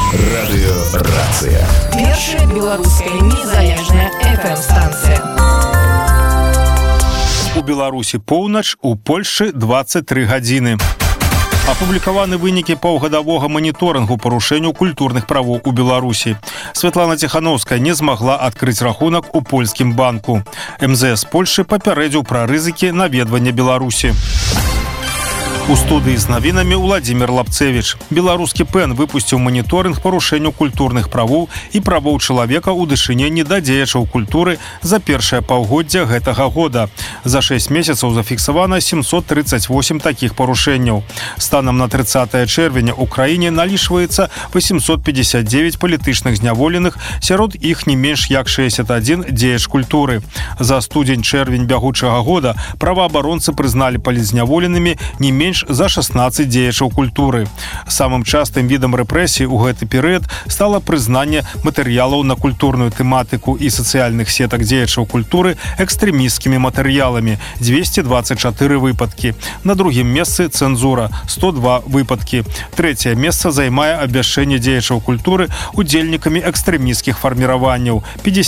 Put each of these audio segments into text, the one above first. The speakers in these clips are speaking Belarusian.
Радыёрацыя. Першая беларуская незалежная FM-станцыя. У Беларусі поўнач, у Польшчы 23 гадзіны. Апублікаваны вынікі паўгадавога маніторынгу парушэнняў культурных правоў у Беларусі. Святлана Ціхановская не змагла адкрыць рахунак у польскім банку. МЗС Польшчы папярэдзіў пра рызыкі наведвання Беларусі. У студыі з навінамі Владзімір Лапцевіч. Беларускі ПЭН выпусціў маніторынг парушэнняў культурных правоў і правоў чалавека ў дачыненні да дзеячаў культуры за першае паўгоддзя гэтага года. За 6 месяцаў зафіксавана 738 такіх парушэнняў. Станам на 30 чэрвеня ў краіне налічваецца 859 палітычных зняволеных, сярод іх не менш як 61 дзеяч культуры. За студзень-чэрвень бягучага года праваабаронцы прызналі палітзняволенымі не менш за 16 дзеячаў культуры. Самым частым відам рэпрэсій у гэты перыяд стала прызнанне матэрыялаў на культурную тэматыку і сацыяльных сетак дзеячаў культуры экстрэмісцкімі матэрыяламі 224 выпадкі. На другім месцы цэнзура 102 выпадкі. Трэцяе месца займае абвяшчэнне дзеячаў культуры удзельнікамі экстрэмісцкіх фарміраванняў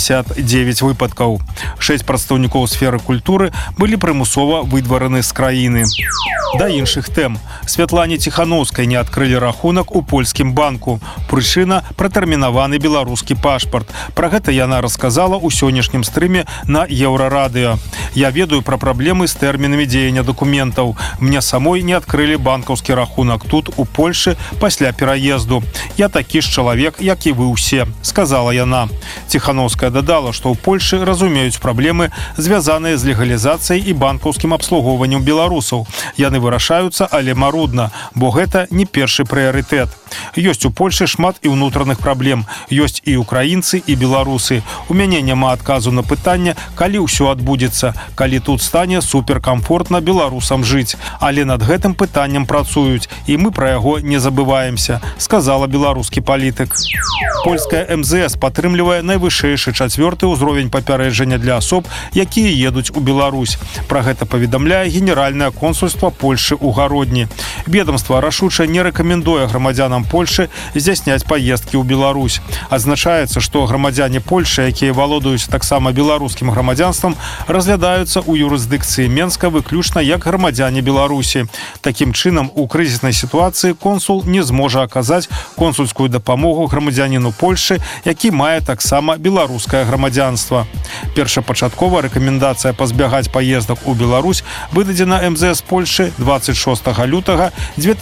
59 выпадкаў. 6 прадстаўнікоў сферы культуры былі прымусова выдвараны з краіны. Да іншых тэм. Святлане Ціхановскай не адкрылі рахунак у польскім банку. Прычына – пратэрмінаваны беларускі пашпарт. Пра гэта яна расказала ў сённяшнім стрыме на Еўрарадыё. Я ведаю пра праблемы з тэрмінамі дзеяння дакументаў. Мне самой не адкрылі банкаўскі рахунак тут, у Польшы, пасля пераезду. Я такі ж чалавек, як і вы ўсе, сказала яна. Ціхановская дадала, што ў Польшы разумеюць праблемы, звязаныя з легалізацыяй і банкаўскім абслугоўваннем беларусаў. Яны вырашаюцца, але марудна, бо гэта не першы прыярытэт. Ёсць у Польшы шмат і ўнутраных праблем. Ёсць і украінцы, і беларусы. У мяне няма адказу на пытанне, калі ўсё адбудзецца, калі тут стане суперкамфортна беларусам жыць. Але над гэтым пытаннем працуюць, і мы пра яго не забываемся, сказала беларускі палітык. Польская МЗС падтрымлівае найвышэйшы 4-ы ўзровень папярэджання для асоб, якія едуць у Беларусь. Пра гэта паведамляе генеральнае консульства Польшы ў Гародні. Ведомства рашуча не рэкамендуе грамадзянам Польшы здзяйсняць паездкі ў Беларусь. Адзначаецца, што грамадзяне Польшы, якія валодаюць таксама беларускім грамадзянствам, разглядаюцца ў юрысдыкцыі Менска выключна як грамадзяне Беларусі. Такім чынам, у крызіснай сітуацыі консул не зможа аказаць консульскую дапамогу грамадзяніну Польшы, які мае таксама беларускае грамадзянства. Першапачаткова рэкамендацыя пазбягаць паездак у Беларусь выдадзена МЗС Польшы 26 лютага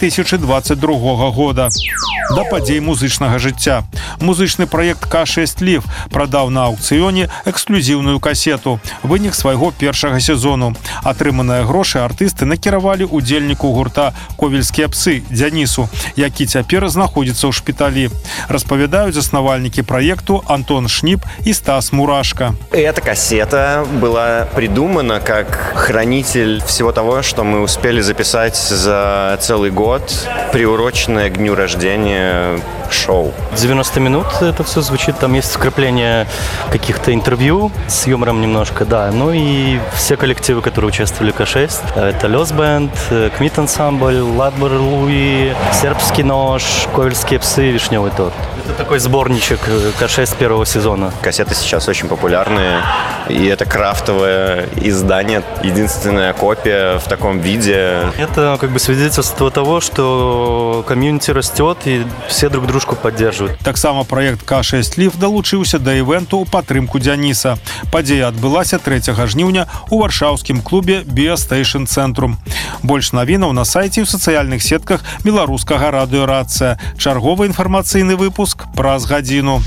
2022 года. Да падзей музычнага жыцця. Музычны праект К6 Лив прадаў на аўкцыёне эксклюзіўную касету, вынік свайго першага сезону. Атрыманыя грошы артысты накіравалі удзельніку гурта «Ковельскія псы» Дзянісу, які цяпер знаходзіцца ў шпіталі. Распавядаюць заснавальнікі праекту Антон Шнип и Стас Мурашко. Эта кассета была придумана как хранитель всего того, что мы успели записать за целый год, приуроченное к дню рождения шоу. 90 минут это все звучит, там есть вкрапление каких-то интервью с юмором немножко, да. Ну и все коллективы, которые участвовали в К6, это Лёс Бэнд, Кмит Ансамбль, Ладбор Луи, Сербский нож, Ковельские псы, Вишневый торт. Это такой сборничек К6 первого сезона. Кассеты сейчас очень популярные, и это крафтовое издание, единственная копия в таком виде. Это как бы свидетельство того, что комьюнити растет, и все друг дружку поддерживают. Таксама праект К6 Лив далучыўся да івенту ў падтрымку Дзяніса. Падзея адбылася 3 жніўня ў варшаўскім клубе «Біастейшн Цэнтрум». Больш навінаў на сайце і ў сацыяльных сетках беларускага радыёрацыя. Чарговы інфармацыйны выпуск праз гадзіну.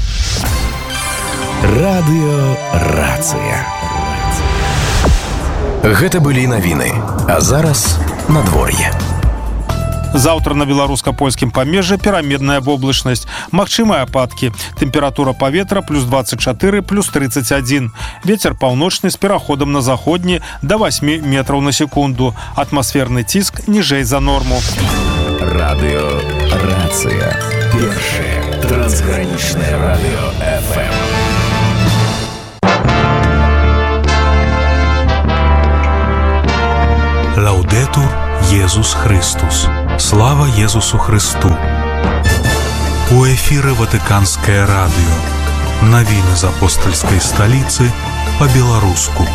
Радыёрацыя. Гэта былі навіны. А зараз надвор'е. Заўтра на беларуска-польскім памежжы пераменная воблачнасць. Магчымыя ападкі. Тэмпература паветра плюс 24, плюс 31. Вецер паўночны з пераходам на заходні да 8 метраў на секунду. Атмасферны ціск ніжэй за норму. Радыёрацыя. Першае трансгранічнае радыё FM. Лаудетур Єсус Христос. Слава Єсусу Христу! У эфіры Ватыканскае радыё. Навіны з апостальскай сталіцы па-беларуску.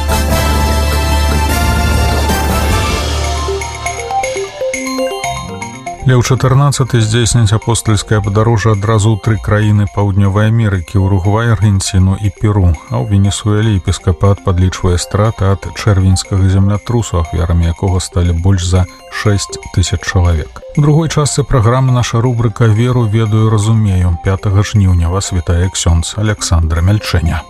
Леў XIV здзейсніць апостальскае падарожжа адразу ў 3 краіны Паўднёвай Амерыкі, Уругвай, Аргенціну і Перу, а ў Венесуэле епіскапат падлічвае страты ад чэрвеньскага землятрусу, ахвярамі якога сталі больш за 6000 чалавек. У другой частцы праграмы наша рубрыка «Веру, ведаю, разумею». 5 жніўня вас вітае ксёндз Александр Мяльчэня.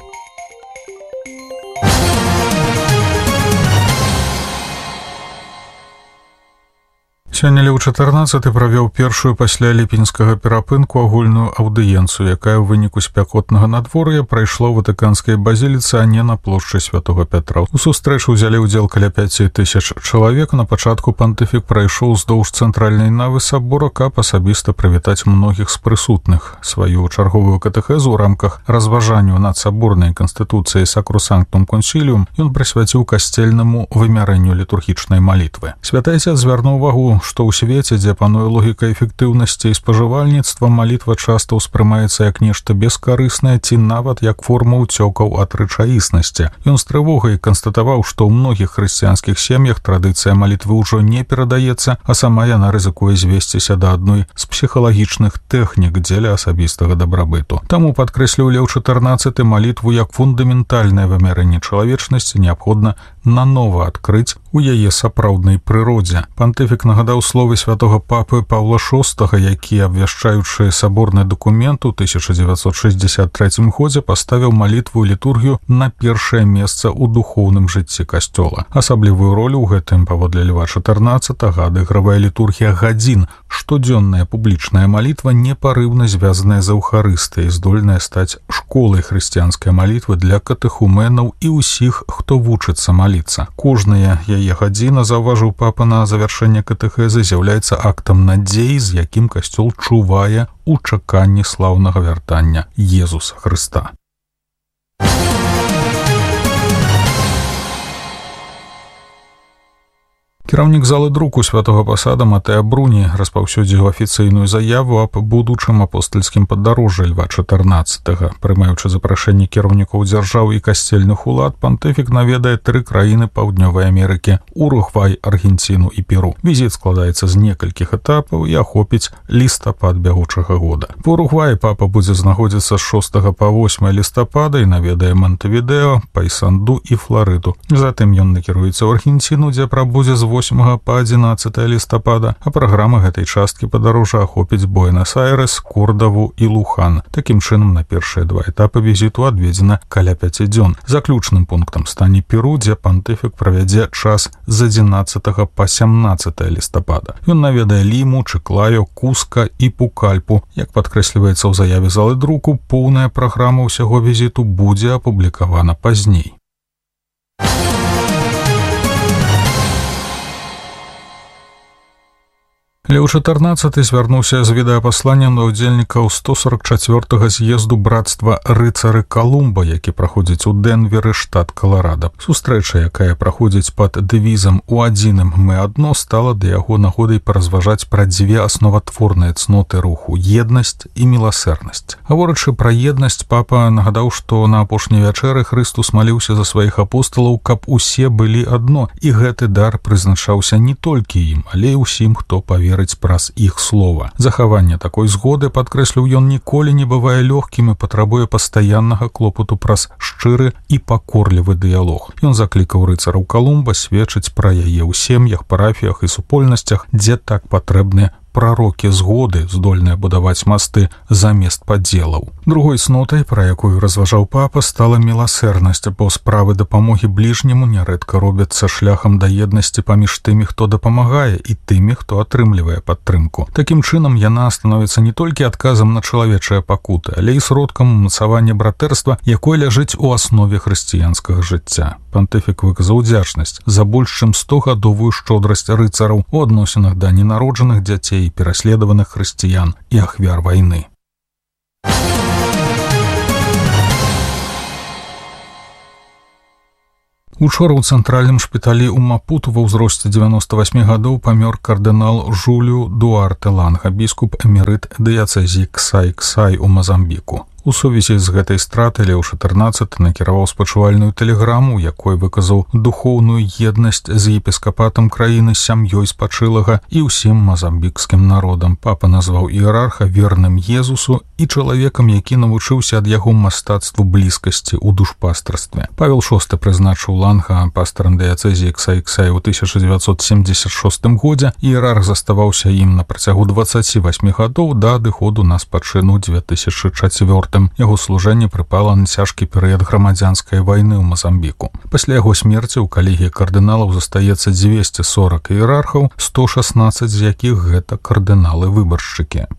Сёння Леў XIV правёў першую пасля ліпеньскага перапынку агульную аўдыенцыю, якая ў выніку спякотнага надвор'я прайшла ў ватыканскай базіліцы, а не на плошчы Святога Пятра. У сустрэчы ўзялі ўдзел каля 5000 чалавек. На пачатку пантыфік прайшоў уздоўж цэнтральнай навы сабора, каб асабіста прывітаць многіх з прысутных. Сваю чарговую катэхезу ў рамках разважанню над саборнай канстытуцыяй Сакросанктум Консіліум ён прысвяціў касцельнаму вымярэнню літургічнай малітвы. Святы Отец звярнуў увагу, што ў свеце, дзе пануе логіка эфектыўнасці і спажывальніцтва, малітва часта ўспрымаецца як нешта бескарыснае ці нават як форма ўцёкаў ад рэчаіснасці. Ён з трывогай канстатаваў, што ў многіх хрысціянскіх сем'ях традыцыя малітвы ўжо не перадаецца, а сама яна рызыкуе звесціся да адной з псіхалагічных тэхнік дзеля асабістага дабрабыту. Таму, падкрэсліў Леў XIV, малітву як фундаментальнае вымярэнне чалавечнасці неабходна нанова адкрыць у яе сапраўднай прыродзе. Пантыфік нагадаў словы святога папы Паўла VI, які, абвяшчаючы саборны дакумент у 1963 годзе, паставіў малітву і літургію на першае месца ў духоўным жыцці касцёла. Асаблівую ролю ў гэтым, паводле Льва XIV, адыгрывае літургія гадзін. Штодзённая публічная малітва непарыўна звязаная з эўхарыстыяй, здольная стаць школай хрысціянскай малітвы для катэхумэнаў і ўсіх, хто вучыцца маліцца. Кожная яе гадзіна, заўважыў папа на завяршэнне катэхезы, з'яўляецца актам надзеі, з якім касцёл чувае ў чаканні слаўнага вяртання Езуса Хрыста. Кіраўнік залы друку святого пасада Матэа Бруні распаўсюдзіў афіцыйную заяву аб будучым апостальскім падарожжы Льва XIV. Прымаючы запрашэнне кіраўнікоў дзяржаў і касцельных улад, пантыфік наведае 3 краіны Паўднёвай Амерыкі – Уругвай, Аргенціну і Перу. Візіт складаецца з некалькіх этапаў і ахопіць лістапад бягучага года. В Уругваі папа будзе знаходзіцца з 6 па 8 лістапада і наведае Монтевідео, Пайсанду і Фларыду. Затым ён накіруецца ў Аргенціну, дзе прабудзе з 8 па 11 лістапада, а праграма гэтай часткі падарожжа ахопіць Буэнас-Айрэс, Кордаву і Лухан. Такім чынам, на першыя 2 этапы візіту адведзена каля 5 дзён. Заключным пунктам стане Перу, дзе пантыфік правядзе час з 11 па 17 лістапада. Ён наведае Ліму, Чыклаю, Куска і Пукальпу. Як падкрэсліваецца ў заяве залы друку, поўная праграма ўсяго візіту будзе апублікавана пазней. Леў XIV звярнуўся з відэапасланнем да ўдзельнікаў 144-га з'езду брацтва рыцары Калумба, які праходзіць у Дэнверы, штат Каларада. Сустрэча, якая праходзіць пад дэвізам «У адзіным мы адно», стала для яго нагодай паразважаць пра 2 асноватворныя цноты руху – еднасць і міласэрнасць. Гаворачы пра еднасць, папа нагадаў, што на апошняй вячэры Хрыстус маліўся за сваіх апосталаў, каб усе былі адно, і гэты дар прызначаўся не толькі ім, але і ўсім, хто паверыць праз іх слова. Захаванне такой згоды, падкрэсліў ён, ніколі не бывае лёгкім і патрабуе пастаяннага клопату праз шчыры і пакорлівы дыялог. Ён заклікаў рыцараў Калумба сведчыць пра яе ў сем'ях, парафіях і супольнасцях, дзе так патрэбныя прарокі згоды, здольныя будаваць масты замест падзелаў. Другой цнотай, пра якую разважаў папа, стала міласэрнасць, бо справы дапамогі бліжняму нярэдка робяцца шляхам да еднасці паміж тымі, хто дапамагае, і тымі, хто атрымлівае падтрымку. Такім чынам, яна становіцца не толькі адказам на чалавечыя пакуты, але і сродкам умацавання братэрства, якое ляжыць у аснове хрысціянскага жыцця. Пантыфік выказаў удзячнасць за больш чым 100-гадовую шчодрасць рыцараў у адносінах да ненароджаных дзяцей, пераследаваных хрысціян і ахвяр вайны. Учора ў цэнтральным шпіталі ў Мапуту ва ўзросце 98 гадоў памёр кардынал Жуліу Дуарте Ланга, біскуп эмерыт дыяцэзіі Ксай-Ксай у Мазамбіку. У сувязі з гэтай стратай Леў XIV накіраваў спачувальную тэлеграму, у якой выказаў духоўную еднасць з епіскапатам краіны, сям'ёй спачылага і ўсім мазамбікскім народам. Папа назваў іерарха верным Езусу і чалавекам, які навучыўся ад яго мастацтву блізкасці ў душпастарстве. Павел VI прызначыў Ланга пастарам дыяцэзіі Ксай-Ксай у 1976 годзе. Іерарх заставаўся ім на працягу 28 гадоў да адыходу на спачыну 2004. Яго служэнне прыпала на цяжкі перыяд грамадзянскай вайны ў Мазамбіку. Пасля яго смерці ў калегіі кардыналаў застаецца 240 іерархаў, 116 з якіх гэта кардыналы-выбаршчыкі.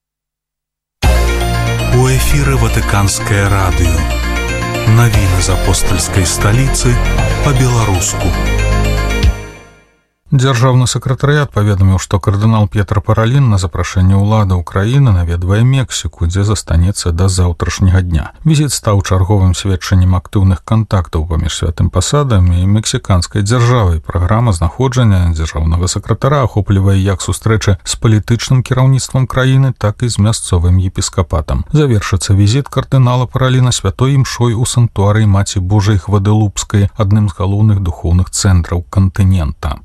У эфіры Ватыканскае радыё. Навіны з апостальскай сталіцы па-беларуску. Дзяржаўны сакратарыят паведаміў, што кардынал П'етра Паралін на запрашэнне ўлады ўкраіны наведвае Мексіку, дзе застанецца да заўтрашняга дня. Візіт стаў чарговым сведчаннем актыўных кантактаў паміж святым пасадам і мексіканскай дзяржавай. Праграма знаходжання дзяржаўнага сакратара ахоплівае як сустрэчы з палітычным кіраўніцтвам краіны, так і з мясцовым епіскапатам. Завершыцца візіт кардынала Параліна святой імшой у санктуарыі Маці Божай Гваделупскай, адным з галоўных духоўных цэнтраў кантынента.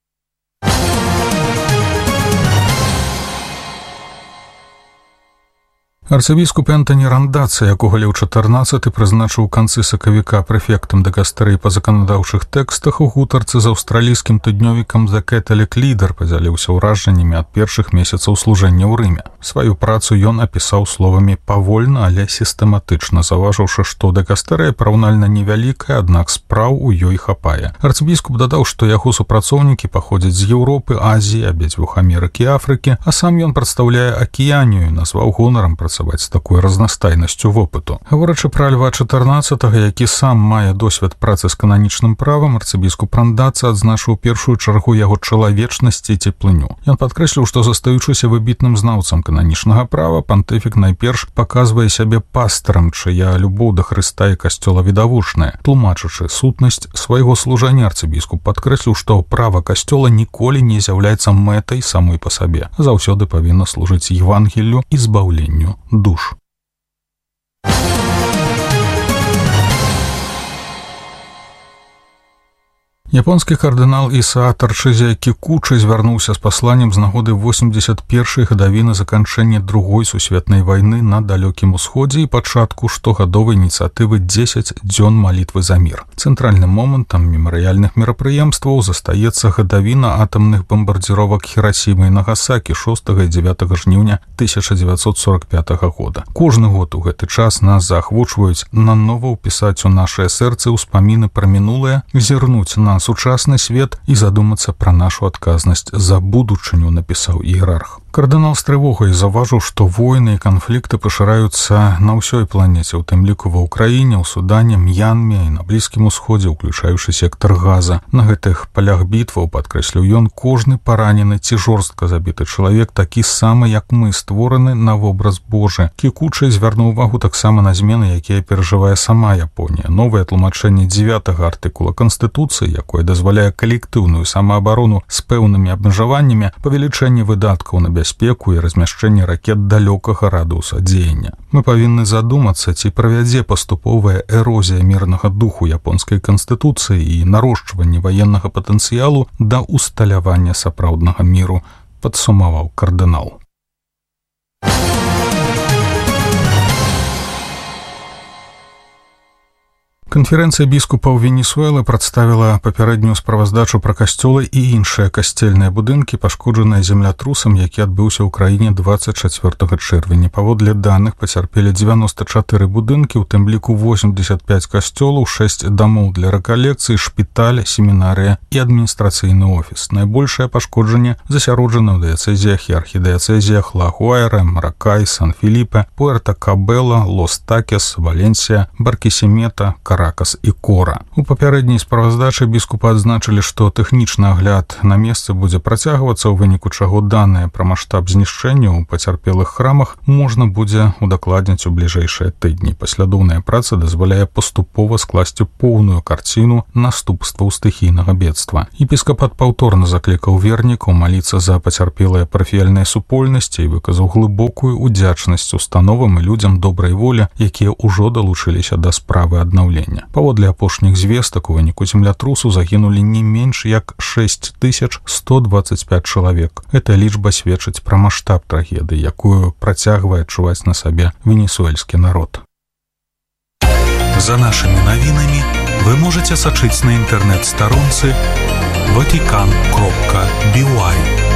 Арцыбіскуп Энтані Рандаца, якога Леў XIV прызначыў у канцы сакавіка прэфектам дыкастэрыі па заканадаўчых тэкстах, у гутарцы з аўстралійскім тыднёвікам The Catholic Leader падзяліўся ўражаннямі ад першых месяцаў служэння ў Рыме. Сваю працу ён апісаў словамі «павольна, але сістэматычна», заўважыўшы, што дыкастэрыя параўнальна невялікая, аднак спраў у ёй хапае. Арцыбіскуп дадаў, што яго супрацоўнікі паходзяць з Еўропы, Азіі, абедзвюх Амерыкі і Афрыкі, а сам ён прадстаўляе Акіянію і назваў гонарам працаваць з такой разнастайнасцю вопыту. Гаворачы пра Льва XIV, які сам мае досвед працы з кананічным правам, арцыбіскуп Рандаца адзначыў першую чаргу яго чалавечнасці і цеплыню. Ён падкрэсліў, што застаючыся выбітным знаўцам кананічнага права, пантыфік найперш паказвае сябе пастарам, чыя любоў да Хрыста і касцёла відавочная. Тлумачачы сутнасць свайго служэння, арцыбіскуп падкрэсліў, што права касцёла ніколі не з'яўляецца мэтай самой па сабе. Заўсёды павінна служыць Евангеллю і збаўленню душ. Японскі кардынал Ісаа Тарчызія Кікучы звярнуўся з пасланнем з нагоды 81-й гадавіны заканчэння Другой сусветнай вайны на далёкім усходзе і пачатку штогадовай ініцыятывы 10 дзён малітвы за мір. Цэнтральным момантам мемарыяльных мерапрыемстваў застаецца гадавіна атамных бамбардзіровак Хірасімы і Нагасакі 6 і 9 жніўня 1945 года. Кожны год у гэты час нас заахвочваюць нанова ўпісаць у нашыя сэрцы ўспаміны пра мінулае, зірнуць на сучасны свет і задумацца пра нашу адказнасць за будучыню, напісаў іерарх. Кардынал з трывогай заўважыў, што войны і канфлікты пашыраюцца на ўсёй планеце, у тым ліку ва Ўкраіне, у Судане, М'янме і на Блізкім усходзе, уключаючы сектар Газа. На гэтых палях бітваў, падкрэсліў ён, кожны паранены ці жорстка забіты чалавек такі самы, як мы, створаны на вобраз Божы. Кікучы звярнуў увагу таксама на змены, якія перажывае сама Японія. Новае тлумачэнне 9-го артыкула Канстытуцыі, якое дазваляе калектыўную самаабарону з пэўнымі абмежаваннямі, павелічэнне выдаткаў на бяспеку і размяшчэнне ракет далёкага радыуса дзеяння. Мы павінны задумацца, ці правядзе паступовая эрозія мірнага духу японскай канстытуцыі і нарошчванне ваеннага патэнцыялу да усталявання сапраўднага міру, падсумаваў кардынал. Канферэнцыя біскупаў Венесуэлы прадставіла папярэднюю справаздачу пра касцёлы і іншыя касцельныя будынкі, пашкоджаныя землятрусам, які адбыўся ў краіне 24 чэрвеня. Паводле даных пацярпелі 94 будынкі, у тым ліку 85 касцёлаў, 6 дамоў для рэкалекцыі, шпіталь, семінарыя і адміністрацыйны офіс. Найбольшае пашкоджанне засяроджана ў дыяцэзіях і архідыяцэзіях Ла-Гуайра, Маракай, Сан-Філіпе, Пуэрта-Кабела, Лос-Такес, Валенсія, Баркісімета, Каракас і Кора. У папярэдняй справаздачы біскупы адзначылі, што тэхнічны агляд на месцы будзе працягвацца, у выніку чаго даныя пра маштаб знішчэння ў пацярпелых храмах можна будзе удакладніць у бліжэйшыя тыдні. Паслядоўная праца дазваляе паступова скласці поўную карціну наступстваў стыхійнага бедства. Епіскапат паўторна заклікаў вернікаў маліцца за пацярпелыя парафіяльныя супольнасці і выказаў глыбокую удзячнасць установам і людзям добрай волі, якія ўжо далучыліся да справы аднаўлення. Паводле апошніх звестак, у выніку землятрусу загінулі не менш як 6125 чалавек. Эта лічба сведчыць пра маштаб трагедыі, якую працягвае адчуваць на сабе венесуэльскі народ. За нашими навінамі вы можете сачыць на інтэрнэт-старонцы vatican.by.